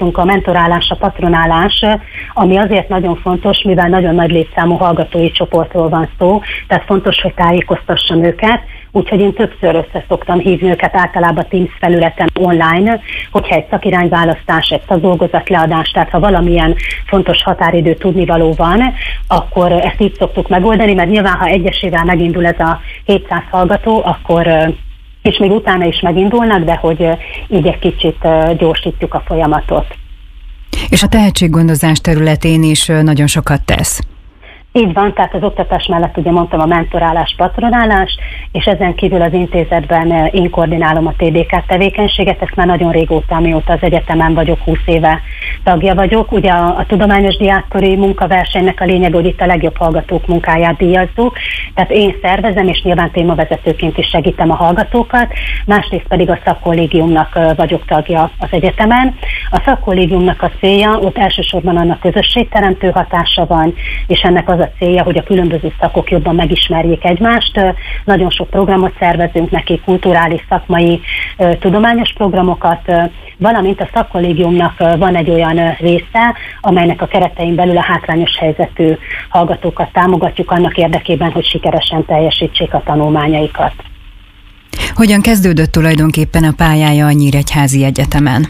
dolgoztunk, a mentorálás, a patronálás, ami azért nagyon fontos, mivel nagyon nagy létszámú hallgatói csoportról van szó, tehát fontos, hogy tájékoztassam őket, úgyhogy én többször össze szoktam hívni őket, általában Teams felületen online, hogyha egy szakirányválasztás, egy szakdolgozatleadás, tehát ha valamilyen fontos határidő tudnivaló van, akkor ezt így szoktuk megoldani, mert nyilván, ha egyesével megindul ez a 700 hallgató, akkor és még utána is megindulnak, de hogy így egy kicsit gyorsítjuk a folyamatot. És a tehetséggondozás területén is nagyon sokat tesz. Így van, tehát az oktatás mellett ugye mondtam a mentorálás, patronálás, és ezen kívül az intézetben én koordinálom a TDK tevékenységet, ezt már nagyon régóta, mióta az egyetemen vagyok, 20 éve tagja vagyok. Ugye a tudományos diákkori munkaversenynek a lényeg, hogy itt a legjobb hallgatók munkáját díjazzuk, tehát én szervezem, és nyilván témavezetőként is segítem a hallgatókat, másrészt pedig a szakkollégiumnak vagyok tagja az egyetemen. A szakkollégiumnak a célja, ott elsősorban annak közösségteremtő hatása van, és ennek az a célja, hogy a különböző szakok jobban megismerjék egymást. Nagyon sok programot szervezünk neki, kulturális, szakmai, tudományos programokat, valamint a szakkollégiumnak van egy olyan része, amelynek a keretein belül a hátrányos helyzetű hallgatókat támogatjuk annak érdekében, hogy sikeresen teljesítsék a tanulmányaikat. Hogyan kezdődött tulajdonképpen a pályája a Nyíregyházi Egyetemen?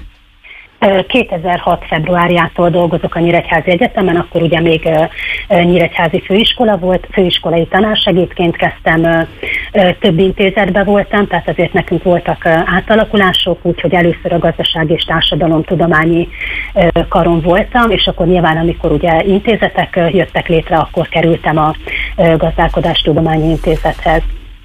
2006. februárjától dolgozok a Nyíregyházi Egyetemen, akkor ugye még Nyíregyházi főiskola volt, főiskolai tanársegédként kezdtem, több intézetben voltam, tehát azért nekünk voltak átalakulások, úgyhogy először a gazdaság és társadalomtudományi karon voltam, és akkor nyilván, amikor ugye intézetek jöttek létre, akkor kerültem a Gazdálkodástudományi Intézethez.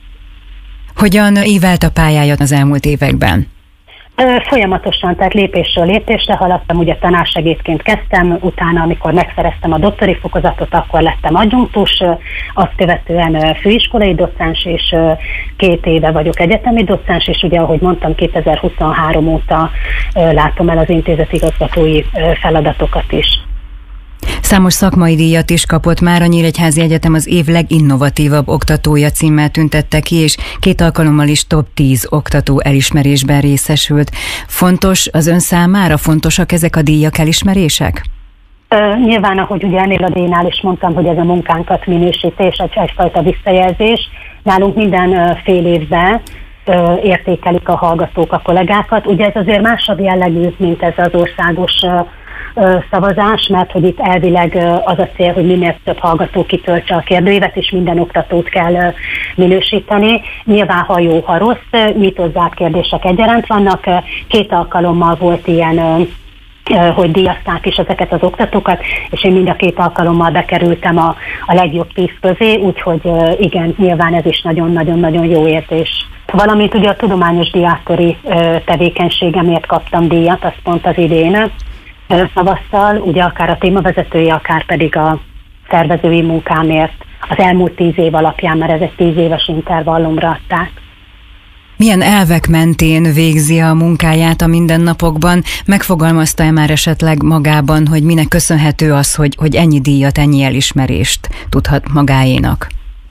Hogyan ívelt a pályáját az elmúlt években? Folyamatosan, tehát lépésről lépésre haladtam, ugye tanársegédként kezdtem, utána, amikor megszereztem a doktori fokozatot, akkor lettem adjunktus, azt követően főiskolai docens, és 2 éve vagyok egyetemi docens, és ugye, ahogy mondtam, 2023 óta látom el az intézet igazgatói feladatokat is. Számos szakmai díjat is kapott már, a Nyíregyházi Egyetem az év leginnovatívabb oktatója címmel tüntette ki, és 2 alkalommal is top 10 oktató elismerésben részesült. Fontos az ön számára, fontosak ezek a díjak, elismerések? Nyilván, ahogy ugye ennél a díjnál is mondtam, hogy ez a munkánkat minősítés, egyfajta visszajelzés. Nálunk minden fél évben értékelik a hallgatók a kollégákat. Ugye ez azért másabb jellegű, mint ez az országos szavazás, mert hogy itt elvileg az a cél, hogy minél több hallgató kitöltse a kérdőívet, és minden oktatót kell minősíteni. Nyilván, ha jó, ha rossz, nyitott zárt kérdések egyaránt vannak. 2 alkalommal volt ilyen, hogy díjazták is ezeket az oktatókat, és én mind a 2 alkalommal bekerültem a legjobb 10 közé, úgyhogy igen, nyilván ez is nagyon-nagyon-nagyon jó érzés. Valamint ugye a tudományos diákkori tevékenységemért kaptam díjat, azt pont az idén szavaztal, ugye akár a témavezetői, akár pedig a szervezői munkámért az elmúlt 10 év alapján, mert ez egy 10 éves intervallumra adták. Milyen elvek mentén végzi a munkáját a mindennapokban? Megfogalmazta-e már esetleg magában, hogy minek köszönhető az, hogy ennyi díjat, ennyi elismerést tudhat magáénak?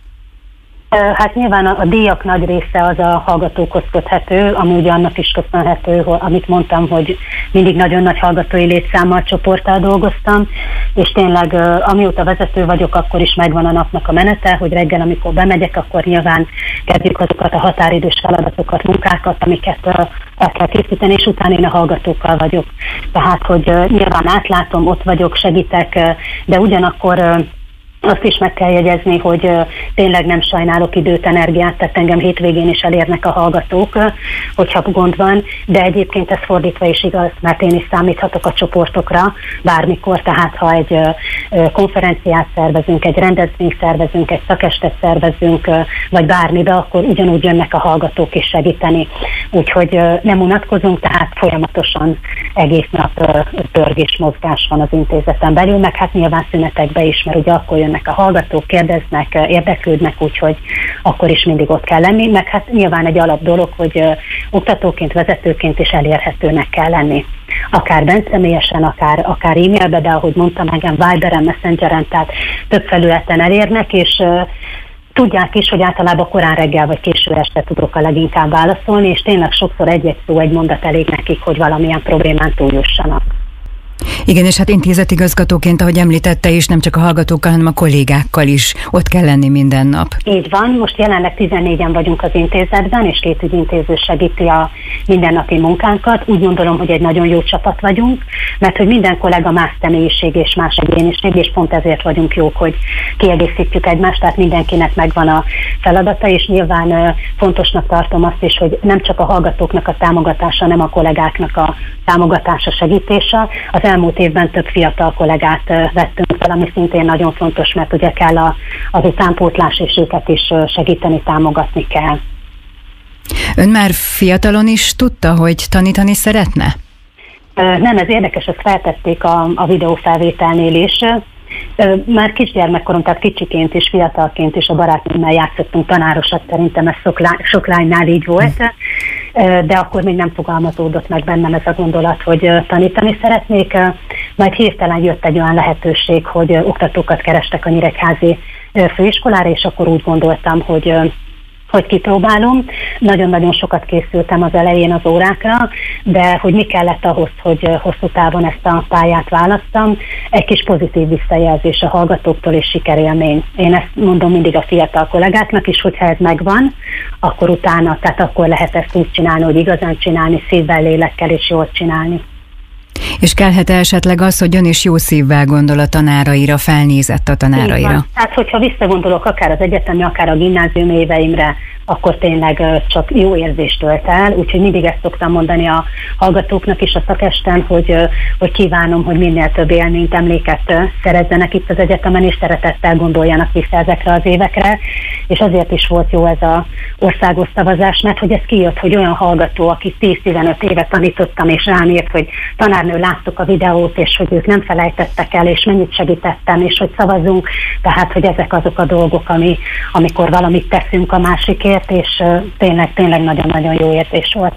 Hát nyilván a díjak nagy része az a hallgatókhoz köthető, ami ugye annak is köszönhető, amit mondtam, hogy mindig nagyon nagy hallgatói létszámmal, csoporttal dolgoztam, és tényleg amióta vezető vagyok, akkor is megvan a napnak a menete, hogy reggel, amikor bemegyek, akkor nyilván kezdjük azokat a határidős feladatokat, munkákat, amiket el kell készíteni, és utána én a hallgatókkal vagyok. Tehát, hogy nyilván átlátom, ott vagyok, segítek, de ugyanakkor azt is meg kell jegyezni, hogy tényleg nem sajnálok időt, energiát, tehát engem hétvégén is elérnek a hallgatók, hogyha gond van, de egyébként ez fordítva is igaz, mert én is számíthatok a csoportokra bármikor, tehát ha egy konferenciát szervezünk, egy rendezvényt szervezünk, egy szakestet szervezünk, vagy bármibe, akkor ugyanúgy jönnek a hallgatók is segíteni. Úgyhogy nem unatkozunk, tehát folyamatosan egész nap pörgés, mozgás van az intézeten belül, meg hát nyilván szünetekbe is, mert ugye akkor jönnek a hallgatók, kérdeznek, érdeklődnek, úgyhogy akkor is mindig ott kell lenni, meg hát nyilván egy alap dolog, hogy oktatóként, vezetőként is elérhetőnek kell lenni. Akár bent személyesen, akár e-mailbe, de ahogy mondtam, engem Viberen, Messengeren, tehát több felületen elérnek, és tudják is, hogy általában korán reggel vagy késő este tudok a leginkább válaszolni, és tényleg sokszor egy-egy szó, egy mondat elég nekik, hogy valamilyen problémán túljussanak. Igen, és hát intézetigazgatóként, ahogy említette is, nem csak a hallgatókkal, hanem a kollégákkal is ott kell lenni minden nap. Így van, most jelenleg 14-en vagyunk az intézetben, és 2 ügyintéző segíti a mindennapi munkánkat. Úgy gondolom, hogy egy nagyon jó csapat vagyunk, mert hogy minden kollega más személyiség és más egyéniség, és pont ezért vagyunk jók, hogy kiegészítjük egymást, tehát mindenkinek megvan a feladata, és nyilván fontosnak tartom azt is, hogy nem csak a hallgatóknak a támogatása, hanem a kollégáknak a támogatása, segítése. Az elmúlt évben több fiatal kollégát vettünk fel, ami szintén nagyon fontos, mert ugye kell az utánpótlás, és őket is segíteni, támogatni kell. Ön már fiatalon is tudta, hogy tanítani szeretne? Nem, ez érdekes, ezt feltették a videófelvételnél is. Már kisgyermekkorom, tehát kicsiként is, fiatalként is a barátnőmmel játszottunk tanárosat, szerintem ez sok lánynál így volt, de akkor még nem fogalmazódott meg bennem ez a gondolat, hogy tanítani szeretnék. Majd hirtelen jött egy olyan lehetőség, hogy oktatókat kerestek a Nyíregyházi főiskolára, és akkor úgy gondoltam, hogy kipróbálom. Nagyon-nagyon sokat készültem az elején az órákra, de hogy mi kellett ahhoz, hogy hosszú távon ezt a pályát választam, egy kis pozitív visszajelzés a hallgatóktól és sikerélmény. Én ezt mondom mindig a fiatal kollégáknak is, hogyha ez megvan, akkor utána, tehát akkor lehet ezt úgy csinálni, hogy igazán csinálni, szívvel, lélekkel és jól csinálni. És kellhet esetleg az, hogy ön is jó szívvel gondol a tanáraira, felnézett a tanáraira? Tehát, hogyha visszagondolok akár az egyetemi, akár a gimnázium éveimre, akkor tényleg csak jó érzést tölt el, úgyhogy mindig ezt szoktam mondani a hallgatóknak is a szakesten, hogy kívánom, hogy minél több élményt, emléket szerezzenek itt az egyetemen, és szeretettel gondoljanak vissza ezekre az évekre, és azért is volt jó ez az országos szavazás, mert hogy ez kijött, hogy olyan hallgató, aki 10-15 éve tanítottam, és rám írt, hogy tanárnő, láttuk a videót, és hogy ők nem felejtettek el, és mennyit segítettem, és hogy szavazunk, tehát hogy ezek azok a dolgok, amikor valamit teszünk a másikért, és tényleg nagyon-nagyon jó érzés volt.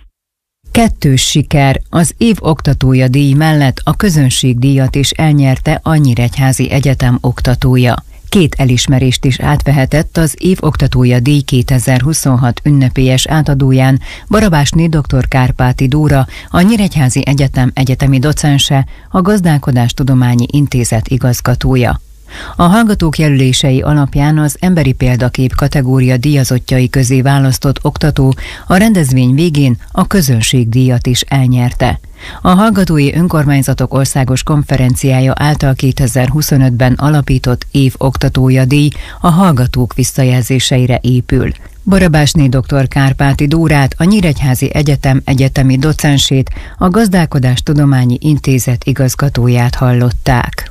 Kettős siker, az év oktatója díj mellett a közönségdíjat is elnyerte a Nyíregyházi Egyetem oktatója. 2 elismerést is átvehetett az év oktatója díj 2026 ünnepélyes átadóján Barabásné dr. Kárpáti Dóra, a Nyíregyházi Egyetem egyetemi docense, a Gazdálkodástudományi Intézet igazgatója. A hallgatók jelölései alapján az emberi példakép kategória díjazottjai közé választott oktató a rendezvény végén a közönségdíjat is elnyerte. A Hallgatói Önkormányzatok Országos Konferenciája által 2025-ben alapított év oktatója díj a hallgatók visszajelzéseire épül. Barabásné dr. Kárpáti Dórát, a Nyíregyházi Egyetem egyetemi docensét, a Gazdálkodástudományi Intézet igazgatóját hallották.